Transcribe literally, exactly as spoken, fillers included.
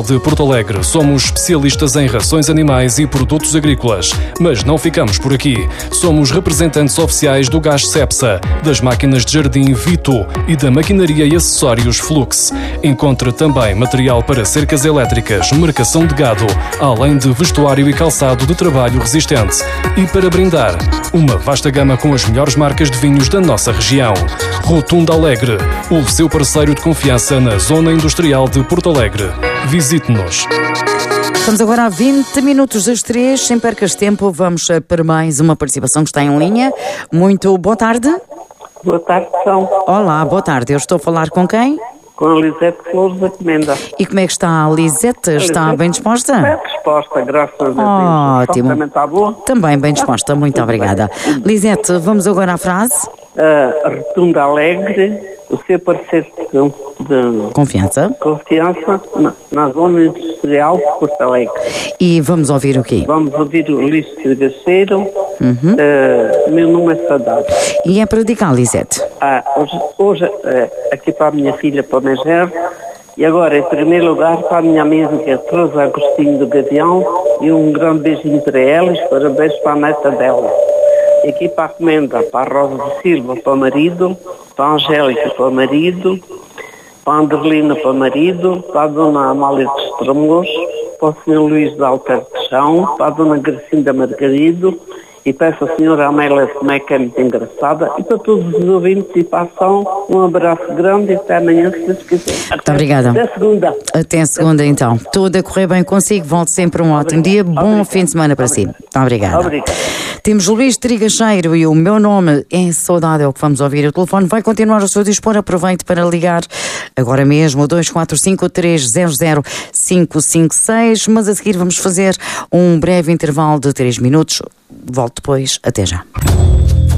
de Porto Alegre. Somos especialistas em rações animais e produtos agrícolas. Mas não ficamos por aqui. Somos representantes oficiais do gás Cepsa, das máquinas de jardim Vito e da maquinaria e acessórios Flux. Encontre também material para cercas elétricas, marcação de gado, além de vestuário e calçado de trabalho resistente. E para brindar, uma vasta gama com as melhores marcas de vinhos da nossa região. Rotunda Alegre, o seu parceiro de confiança na zona industrial de Porto Alegre. Visite-nos. Estamos agora a vinte minutos das três, sem percas tempo, vamos para mais uma participação que está em linha. Muito boa tarde. Boa tarde, São. Olá, boa tarde. Eu estou a falar com quem? Com a Lisete Flores da Comenda. E como é que está a Lisete? Está Lisete, bem disposta? Bem disposta, graças a Deus. Ótimo. Também está boa? Também bem disposta, muito obrigada. Lisete, vamos agora à frase. Uh, Rotunda Alegre, o seu parceiro de, de Confiança. confiança na, na zona industrial de Porto Alegre. E vamos ouvir o quê? Vamos ouvir o Luís Tragaceiro. Uhum. Uh, meu nome é Saudade. E é para dedicar, Lisete? Ah, hoje, hoje uh, aqui para a minha filha, para o meu genro, e agora, em primeiro lugar, para a minha amiga Rosa Agostinho do Gavião, e um grande beijinho para ela e parabéns para a neta dela. E aqui para a Comenda, para a Rosa de Silva, para o marido, para a Angélica, para o marido, para a Anderlina, para o marido, para a Dona Amália de Estremoz, para o senhor Luís de Alpertechão, para a Dona Gracinda Margarido, e para essa senhora Amélia Tomé, que é muito engraçada, e para todos os ouvintes e passam um abraço grande e até amanhã, se Deus quiser. Muito obrigada. Até segunda. Até segunda, então. Tudo a correr bem consigo. Volte sempre um ótimo dia. Bom Obrigado. fim de semana para si. Muito obrigada. Obrigado. Temos Luís Trigacheiro e o meu nome é Saudade, é o que vamos ouvir. O telefone vai continuar ao seu dispor. Aproveite para ligar agora mesmo, dois quatro cinco, três zero zero, cinco cinco seis. Mas a seguir vamos fazer um breve intervalo de três minutos. Volto depois. Até já.